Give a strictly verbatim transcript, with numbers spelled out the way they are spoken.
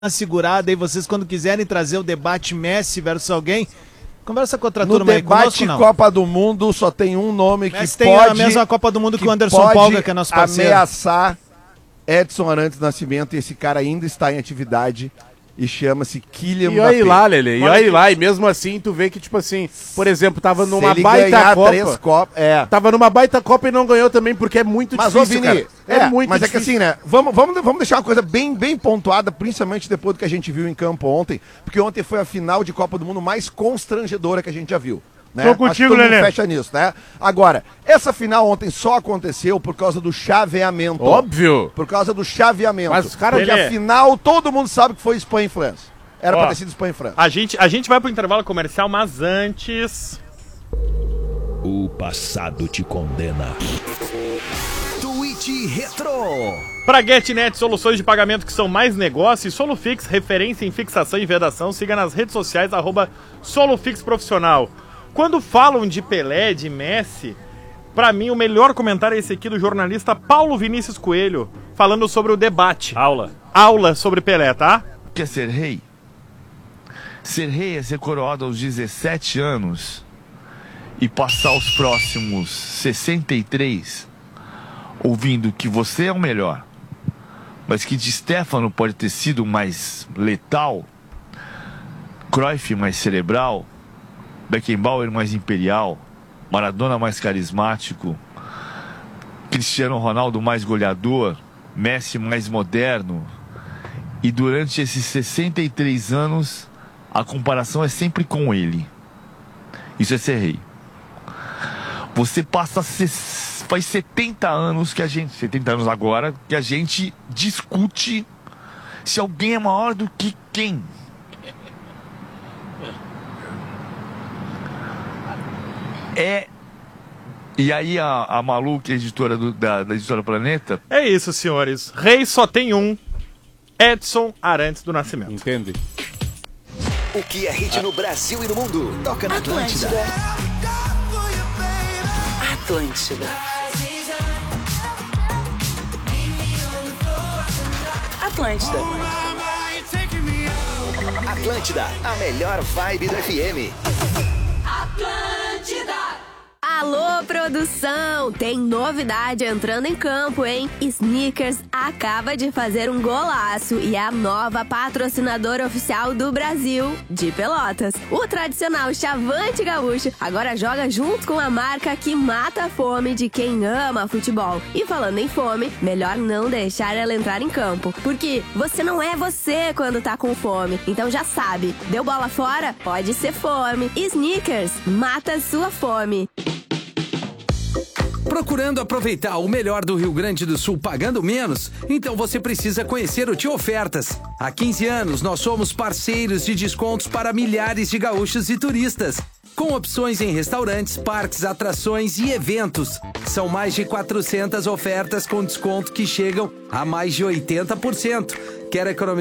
uma segurada aí, vocês quando quiserem trazer o debate Messi versus alguém, conversa com outra no turma aí. No debate conosco, não. Copa do Mundo só tem um nome Messi que tem pode... tem a mesma Copa do Mundo que, que o Anderson pode Polga, que é nosso parceiro. ameaçar Edson Arantes do Nascimento, e esse cara ainda está em atividade e chama-se Kylian Mbappé. E olha lá, Lele, e olha lá, e mesmo assim tu vê que, tipo assim, por exemplo, tava numa baita Copa, três Copa é. tava numa baita Copa e não ganhou também, porque é muito mas, difícil, ô, Vini, cara. É, é muito mas difícil. Mas é que assim, né, vamos, vamos, vamos deixar uma coisa bem, bem pontuada, principalmente depois do que a gente viu em campo ontem, porque ontem foi a final de Copa do Mundo mais constrangedora que a gente já viu. Né? Tô contigo, Lelê. Fecha nisso, né? Agora, essa final ontem só aconteceu por causa do chaveamento. Óbvio. Por causa do chaveamento. Mas, cara, porque Lelê. a final todo mundo sabe que foi Espanha e França. Era Ó, pra ter sido Espanha e França. A gente, a gente vai pro intervalo comercial, mas antes... O passado te condena. Tweet Retro. Pra GetNet, soluções de pagamento que são mais negócio, e Solufix, referência em fixação e vedação. Siga nas redes sociais, arroba Solufix Profissional. Quando falam de Pelé, de Messi, pra mim o melhor comentário é esse aqui do jornalista Paulo Vinícius Coelho, falando sobre o debate. Aula. Aula sobre Pelé, tá? Quer ser rei? Ser rei é ser coroado aos dezessete anos e passar os próximos sessenta e três ouvindo que você é o melhor, mas que Di Stéfano pode ter sido mais letal, Cruyff mais cerebral, Beckenbauer mais imperial, Maradona mais carismático, Cristiano Ronaldo mais goleador, Messi mais moderno. E durante esses sessenta e três anos, a comparação é sempre com ele. Isso é ser rei. Você passa... Faz setenta anos que a gente... setenta anos agora, que a gente discute se alguém é maior do que quem. É... E aí a, a Malu, que é editora do, da, da editora Planeta... É isso, senhores. Rei só tem um. Edson Arantes do Nascimento. Entende? O que é hit no Brasil e no mundo? Toca na Atlântida. Atlântida. Atlântida. Atlântida, a melhor vibe do F M. Atlântida. Alô, produção! Tem novidade entrando em campo, hein? Snickers acaba de fazer um golaço e é a nova patrocinadora oficial do Brasil, de Pelotas. O tradicional Chavante Gaúcho agora joga junto com a marca que mata a fome de quem ama futebol. E falando em fome, melhor não deixar ela entrar em campo, porque você não é você quando tá com fome. Então já sabe, deu bola fora? Pode ser fome. Snickers, mata a sua fome. Procurando aproveitar o melhor do Rio Grande do Sul pagando menos? Então você precisa conhecer o Tio Ofertas. Há quinze anos nós somos parceiros de descontos para milhares de gaúchos e turistas. Com opções em restaurantes, parques, atrações e eventos. São mais de quatrocentas ofertas com desconto que chegam a mais de oitenta por cento. Quer economizar?